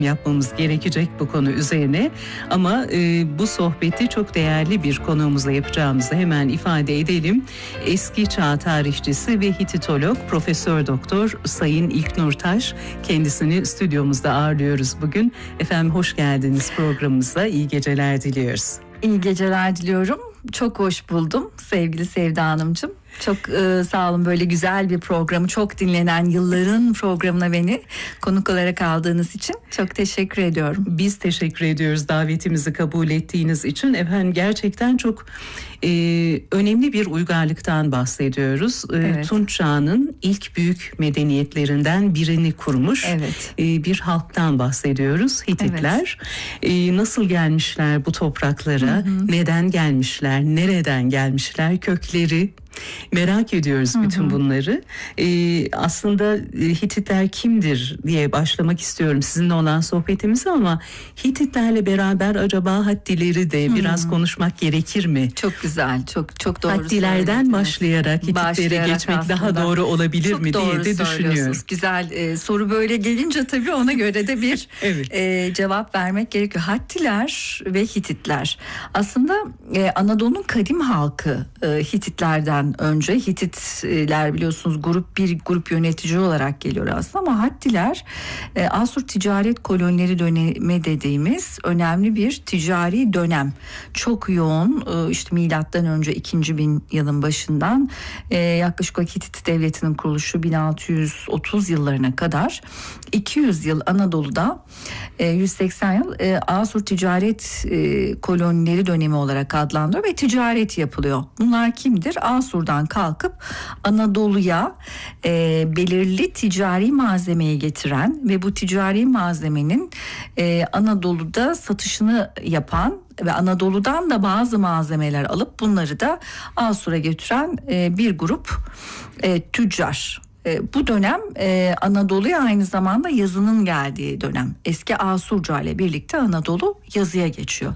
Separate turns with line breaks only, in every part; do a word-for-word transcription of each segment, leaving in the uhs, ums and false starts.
yapmamız gerekecek bu konu üzerine ama e, bu sohbeti çok değerli bir konuğumuzla yapacağımızı hemen ifade edelim. Eski çağ tarihçisi ve Hititolog Profesör Doktor Sayın İlknur Taş, kendisini stüdyomuzda ağırlıyoruz bugün. Efendim hoş geldiniz programımıza, iyi geceler diliyoruz.
İyi geceler diliyorum. Çok hoş buldum sevgili Sevda Hanımcığım. Çok e, sağ olun, böyle güzel bir programı, çok dinlenen yılların programına beni konuk olarak aldığınız için çok teşekkür ediyorum.
Biz teşekkür ediyoruz davetimizi kabul ettiğiniz için. Efendim gerçekten çok e, önemli bir uygarlıktan bahsediyoruz. E,
Evet.
Tunç Çağı'nın ilk büyük medeniyetlerinden birini kurmuş
Evet.
e, bir halktan bahsediyoruz. Hititler. Evet. E, nasıl gelmişler bu topraklara? Hı hı. Neden gelmişler? Nereden gelmişler? Kökleri. Merak ediyoruz bütün hı hı. bunları. Ee, aslında Hititler kimdir diye başlamak istiyorum sizinle olan sohbetimize ama Hititlerle beraber acaba Hattileri de hı. biraz konuşmak gerekir mi?
Çok güzel, çok çok doğru.
Hattilerden başlayarak Hititlere geçmek aslında daha doğru olabilir
çok
mi diye de düşünüyorum.
Güzel e, soru böyle gelince tabii ona göre de bir evet. e, cevap vermek gerekiyor. Hattiler ve Hititler aslında e, Anadolu'nun kadim halkı e, Hititlerden önce. Hititler biliyorsunuz grup bir grup yönetici olarak geliyor aslında ama Hattiler e, Asur ticaret kolonileri dönemi dediğimiz önemli bir ticari dönem. Çok yoğun, e, işte milattan önce ikinci bin yılın başından e, yaklaşık olarak Hitit devletinin kuruluşu bin altı yüz otuz yıllarına kadar iki yüz yıl Anadolu'da e, yüz seksen yıl e, Asur ticaret e, kolonileri dönemi olarak adlandırılıyor ve ticaret yapılıyor. Bunlar kimdir? Asur'dan kalkıp Anadolu'ya e, belirli ticari malzemeyi getiren ve bu ticari malzemenin e, Anadolu'da satışını yapan ve Anadolu'dan da bazı malzemeler alıp bunları da Asur'a götüren e, bir grup e, tüccar. E, bu dönem e, Anadolu'ya aynı zamanda yazının geldiği dönem. Eski Asurca ile birlikte Anadolu yazıya geçiyor.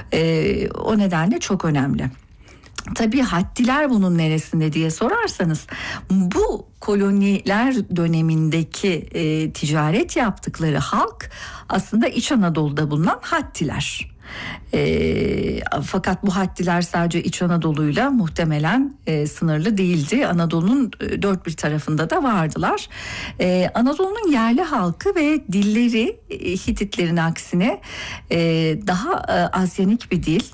E, o nedenle çok önemli. Tabii Hattiler bunun neresinde diye sorarsanız, bu koloniler dönemindeki e, ticaret yaptıkları halk aslında İç Anadolu'da bulunan Hattiler. E, fakat bu Hattiler sadece İç Anadolu'yla muhtemelen e, sınırlı değildi. Anadolu'nun e, dört bir tarafında da vardılar. E, Anadolu'nun yerli halkı ve dilleri e, Hititlerin aksine e, daha e, Asyanik bir dil.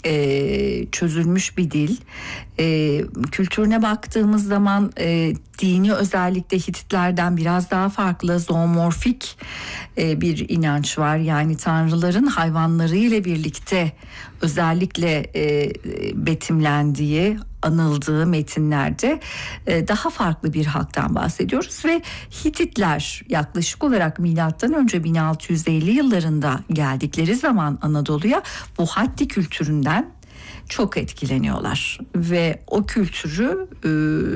Ee, çözülmüş bir dil. Ee, kültürüne baktığımız zaman e, dini özellikle Hititlerden biraz daha farklı, zoomorfik e, bir inanç var. Yani tanrıların hayvanları ile birlikte özellikle e, betimlendiği, anıldığı metinlerde e, daha farklı bir halktan bahsediyoruz ve Hititler yaklaşık olarak milattan önce bin altı yüz elli yıllarında geldikleri zaman Anadolu'ya bu Hatti kültüründen çok etkileniyorlar ve o kültürü e,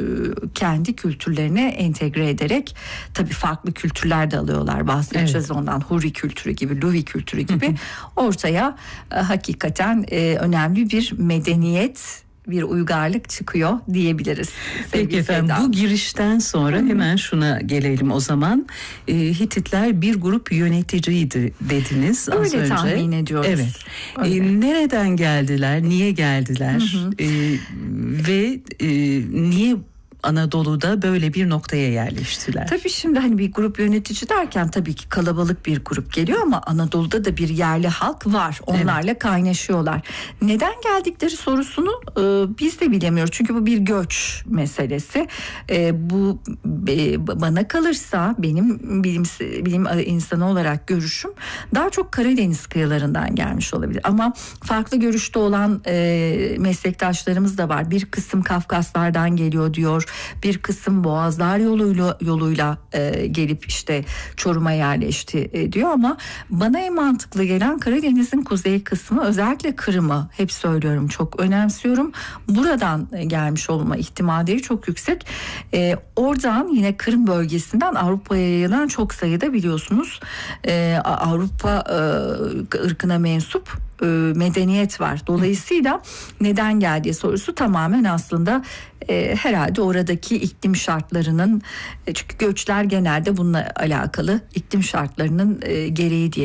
kendi kültürlerine entegre ederek, tabii farklı kültürler de alıyorlar, bahsedeceğiz evet. ondan, Hurri kültürü gibi, Luvi kültürü gibi ortaya e, hakikaten e, önemli bir medeniyet, bir uygarlık çıkıyor diyebiliriz.
Peki efendim, bu girişten sonra Hı-hı. hemen şuna gelelim o zaman. E, Hititler bir grup yöneticiydi dediniz az
Öyle
önce.
Öyle tahmin ediyoruz.
Evet. E, nereden geldiler? Niye geldiler? E, ve e, niye Anadolu'da böyle bir noktaya yerleştiler?
Tabii şimdi hani bir grup yönetici derken tabii ki kalabalık bir grup geliyor ama Anadolu'da da bir yerli halk var. Onlarla evet. kaynaşıyorlar. Neden geldikleri sorusunu e, biz de bilemiyoruz. Çünkü bu bir göç meselesi. E, bu e, bana kalırsa benim bilim, bilim insanı olarak görüşüm daha çok Karadeniz kıyılarından gelmiş olabilir. Ama farklı görüşte olan e, meslektaşlarımız da var. Bir kısım Kafkaslardan geliyor diyor. Bir kısım Boğazlar yoluyla yoluyla e, gelip işte Çorum'a yerleşti e, diyor ama bana en mantıklı gelen Karadeniz'in kuzey kısmı, özellikle Kırım'ı hep söylüyorum, çok önemsiyorum. Buradan e, gelmiş olma ihtimalleri çok yüksek. E, oradan yine Kırım bölgesinden Avrupa'ya yayılan çok sayıda biliyorsunuz e, Avrupa e, ırkına mensup e, medeniyet var. Dolayısıyla neden geldiği sorusu tamamen aslında e, herhalde oradaki iklim şartlarının, e, çünkü göçler genelde bununla alakalı iklim şartlarının e, gereği diye